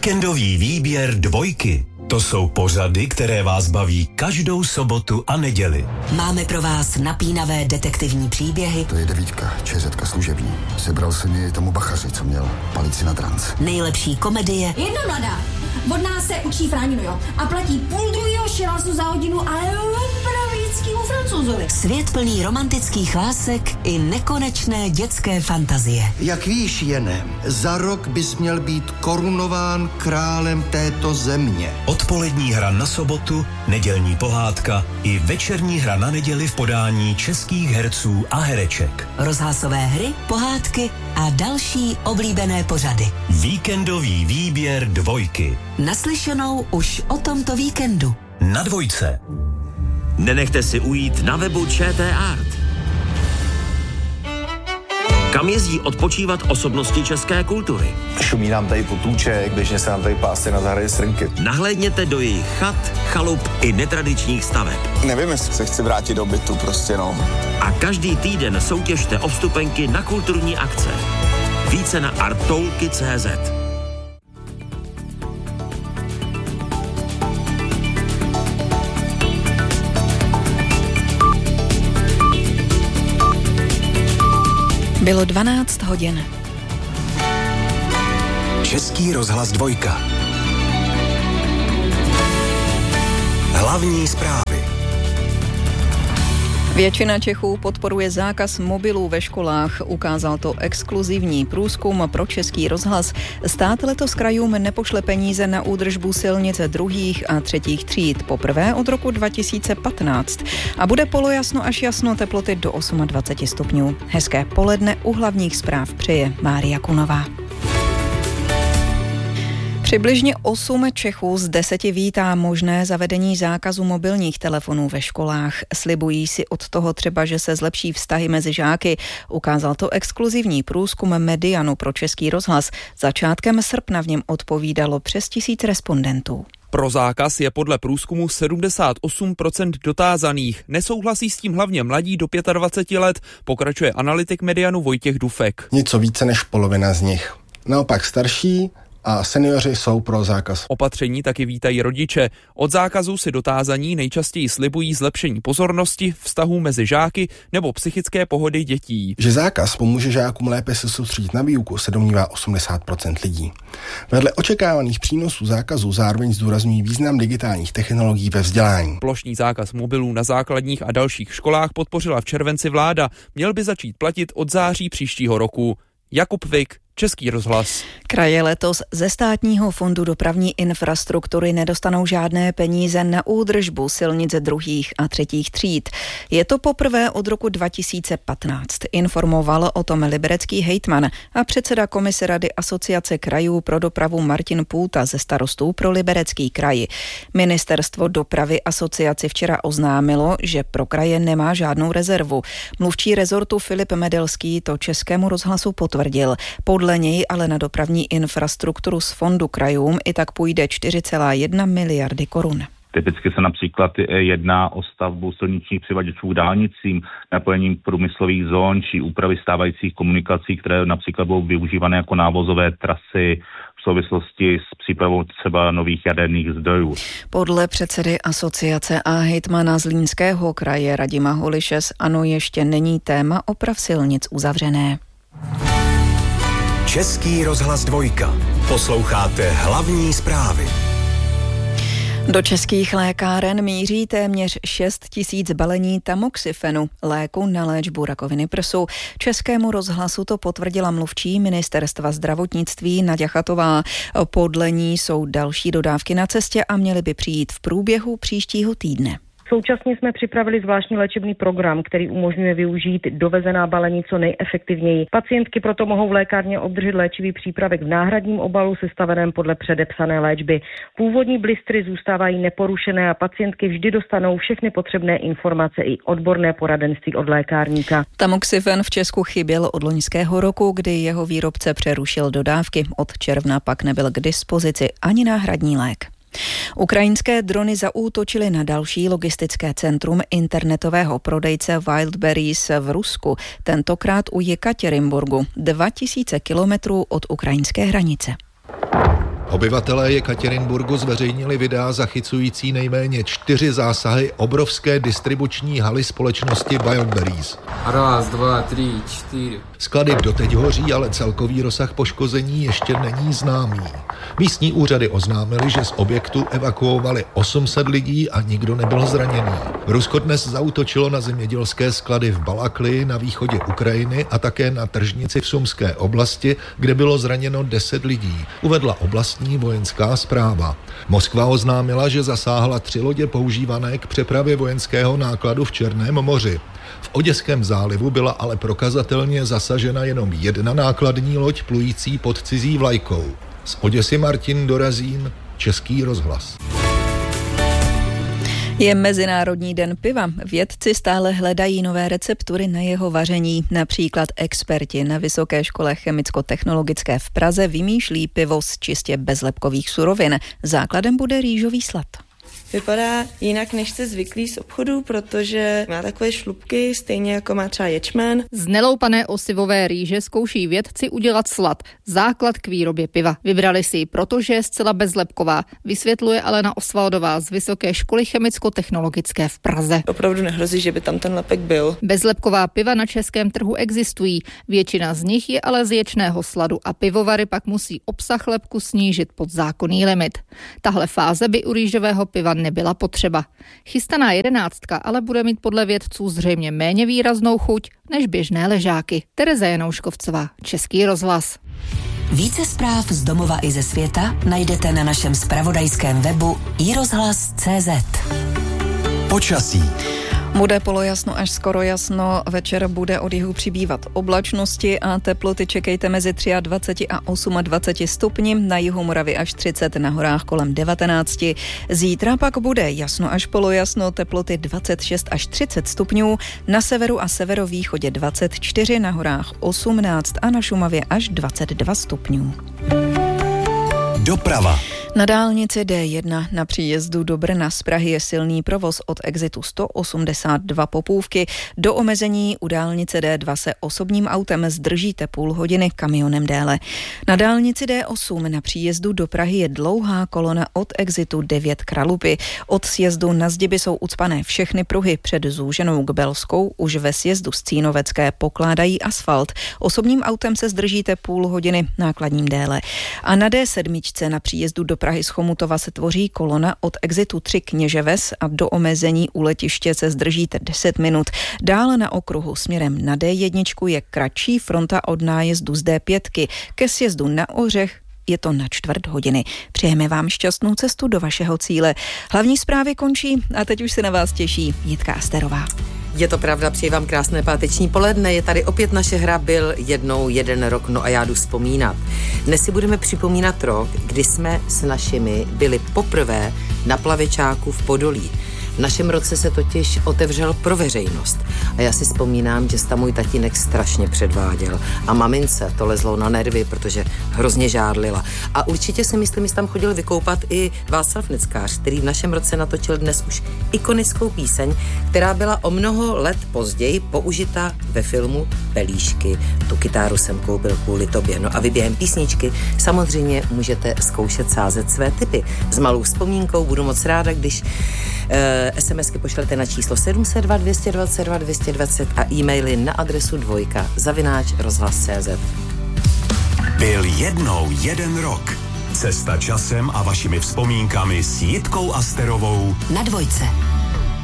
Víkendový výběr dvojky. To jsou pořady, které vás baví každou sobotu a neděli. Máme pro vás napínavé detektivní příběhy. To je 9, ČZ služební. Sebral se mi tomu bachaři, co měl palici na dranc. Nejlepší komedie. Jedna mladá. Od nás se učí Fráninu, jo. A platí půl druhýho šilasu za hodinu, ale opravickýmu Francouzovi. Svět plný romantických lásek i nekonečné dětské fantazie. Jak víš, Jene, za rok bys měl být korunován králem této země. Odpolední hra na sobotu, nedělní pohádka i večerní hra na neděli v podání českých herců a hereček. Rozhlasové hry, pohádky a další oblíbené pořady. Víkendový výběr dvojky. Naslyšenou už o tomto víkendu. Na dvojce. Nenechte si ujít na webu ČT Art. Kam jezdí odpočívat osobnosti české kultury? Šumí nám tady potůček, běžně se nám tady pásy na zahradě srnky. Nahlédněte do jejich chat, chalup i netradičních staveb. Nevím, jestli se chci vrátit do bytu, prostě no. A každý týden soutěžte o vstupenky na kulturní akce. Více na arttoulky.cz. Bylo 12 hodin. Český rozhlas 2. Hlavní zprávy. Většina Čechů podporuje zákaz mobilů ve školách. Ukázal to exkluzivní průzkum pro Český rozhlas. Stát letos krajům nepošle peníze na údržbu silnic 2. a 3. tříd. Poprvé od roku 2015. A bude polojasno až jasno, teploty do 28 stupňů. Hezké poledne, u hlavních zpráv přeje Mária Kunová. Přibližně 8 Čechů z 10 vítá možné zavedení zákazu mobilních telefonů ve školách. Slibují si od toho třeba, že se zlepší vztahy mezi žáky. Ukázal to exkluzivní průzkum Medianu pro Český rozhlas. Začátkem srpna v něm odpovídalo přes 1000 respondentů. Pro zákaz je podle průzkumu 78% dotázaných. Nesouhlasí s tím hlavně mladí do 25 let, pokračuje analytik Medianu Vojtěch Dufek. Něco více než polovina z nich. Naopak starší a seniori jsou pro zákaz. Opatření taky vítají rodiče. Od zákazu si dotázaní nejčastěji slibují zlepšení pozornosti, vztahů mezi žáky nebo psychické pohody dětí. Že zákaz pomůže žákům lépe se soustředit na výuku, se domnívá 80% lidí. Vedle očekávaných přínosů zákazu zároveň zdůrazňují význam digitálních technologií ve vzdělání. Plošný zákaz mobilů na základních a dalších školách podpořila v červenci vláda. Měl by začít platit od září příštího roku. Jakub Vik, Český rozhlas. Kraje letos ze státního fondu dopravní infrastruktury nedostanou žádné peníze na údržbu silnic 2. a 3. tříd. Je to poprvé od roku 2015. Informoval o tom liberecký hejtman a předseda komise Rady Asociace krajů pro dopravu Martin Půta ze Starostů pro Liberecký kraj. Ministerstvo dopravy asociaci včera oznámilo, že pro kraje nemá žádnou rezervu. Mluvčí rezortu Filip Medelský to Českému rozhlasu potvrdil. Podle něj ale na dopravní infrastrukturu z fondu krajům i tak půjde 4,1 miliardy korun. Typicky se například jedná o stavbu silničních přivaděčů dálnicím, napojením průmyslových zón či úpravy stávajících komunikací, které například budou využívané jako návozové trasy v souvislosti s přípravou třeba nových jaderných zdrojů. Podle předsedy asociace a hejtmana Zlínského kraje Radima Holiše z ANO ještě není téma oprav silnic uzavřené. Český rozhlas 2. Posloucháte hlavní zprávy. Do českých lékáren míří téměř 6 000 balení tamoxifenu, léku na léčbu rakoviny prsu. Českému rozhlasu to potvrdila mluvčí ministerstva zdravotnictví Naďa Chatová. Podle ní jsou další dodávky na cestě a měly by přijít v průběhu příštího týdne. Současně jsme připravili zvláštní léčebný program, který umožňuje využít dovezená balení co nejefektivněji. Pacientky proto mohou v lékárně obdržet léčivý přípravek v náhradním obalu sestaveném podle předepsané léčby. Původní blistry zůstávají neporušené a pacientky vždy dostanou všechny potřebné informace i odborné poradenství od lékárníka. Tamoxifen v Česku chyběl od loňského roku, kdy jeho výrobce přerušil dodávky. Od června pak nebyl k dispozici ani náhradní lék. Ukrajinské drony zaútočily na další logistické centrum internetového prodejce Wildberries v Rusku, tentokrát u Jekatěrinburgu, 2000 kilometrů od ukrajinské hranice. Obyvatelé Jekatěrinburgu zveřejnili videa zachycující nejméně 4 zásahy obrovské distribuční haly společnosti Wildberries. 1, 2, 3, 4. Sklady doteď hoří, ale celkový rozsah poškození ještě není známý. Místní úřady oznámily, že z objektu evakuovali 800 lidí a nikdo nebyl zraněný. Rusko dnes zaútočilo na zemědělské sklady v Balakli na východě Ukrajiny a také na tržnici v Sumské oblasti, kde bylo zraněno 10 lidí, uvedla oblastní vojenská správa. Moskva oznámila, že zasáhla 3 lodě používané k přepravě vojenského nákladu v Černém moři. V Oděském zálivu byla ale prokazatelně zasažena jenom 1 nákladní loď plující pod cizí vlajkou. Z Oděsy Martin Dorazín, Český rozhlas. Je Mezinárodní den piva. Vědci stále hledají nové receptury na jeho vaření. Například experti na Vysoké škole chemicko-technologické v Praze vymýšlí pivo z čistě bezlepkových surovin. Základem bude rýžový slad. Vypadá jinak, než jste zvyklý z obchodu, protože má takové šlupky, stejně jako má třeba ječmen. Z neloupané osivové rýže zkouší vědci udělat slad, základ k výrobě piva. Vybrali si ji, protože je zcela bezlepková, vysvětluje Alena Osvaldová z Vysoké školy chemicko-technologické v Praze. Opravdu nehrozí, že by tam ten lepek byl. Bezlepková piva na českém trhu existují, většina z nich je ale z ječného sladu a pivovary pak musí obsah lepku snížit pod zákonný limit. Tahle fáze by u rýžového piva nebyla potřeba. Chystaná 11 ale bude mít podle vědců zřejmě méně výraznou chuť než běžné ležáky. Tereza Janouškovcová, Český rozhlas. Více zpráv z domova i ze světa najdete na našem zpravodajském webu iRozhlas.cz. Počasí. Bude polojasno až skoro jasno, večer bude od jihu přibývat oblačnosti a teploty čekejte mezi 23 a 28 stupni, na jihu Moravy až 30, na horách kolem 19. Zítra pak bude jasno až polojasno, teploty 26 až 30 stupňů, na severu a severovýchodě 24, na horách 18 a na Šumavě až 22 stupňů. Doprava. Na dálnici D1 na příjezdu do Brna z Prahy je silný provoz od exitu 182 Popůvky. Do omezení u dálnice D2 se osobním autem zdržíte půl hodiny, kamionem déle. Na dálnici D8 na příjezdu do Prahy je dlouhá kolona od exitu 9 Kralupy. Od sjezdu na Zdiby jsou ucpané všechny pruhy, před zúženou k Belskou už ve sjezdu z Cínovecké pokládají asfalt. Osobním autem se zdržíte půl hodiny, nákladním déle. A na D7 na příjezdu do Prahy z Chomutova se tvoří kolona od exitu 3 Kněževes a do omezení u letiště se zdržíte 10 minut. Dále na okruhu směrem na D1 je kratší fronta od nájezdu z D5 ke sjezdu na Ořech. Je to na 1/4 hodiny. Přejeme vám šťastnou cestu do vašeho cíle. Hlavní zprávy končí a teď už se na vás těší Jitka Asterová. Je to pravda, přeji vám krásné páteční poledne, je tady opět naše hra Byl jednou jeden rok, no a já jdu vzpomínat. Dnes si budeme připomínat rok, kdy jsme s našimi byli poprvé na plavěčáku v Podolí. V našem roce se totiž otevřel pro veřejnost. A já si vzpomínám, že tam můj tatínek strašně předváděl. A mamince to lezlo na nervy, protože hrozně žádlila. A určitě si myslím, že tam chodil vykoupat i Václav Neckář, který v našem roce natočil dnes už ikonickou píseň, která byla o mnoho let později použita ve filmu Pelíšky. Tu kytáru jsem koupil kvůli tobě. No a vy během písničky samozřejmě můžete zkoušet sázet své tipy. S malou vzpomínkou budu moc ráda, když SMSky pošlete na číslo 702 222 220 a e-maily na adresu dvojka@rozhlas.cz. Byl jednou jeden rok. Cesta časem a vašimi vzpomínkami s Jitkou Asterovou na Dvojce.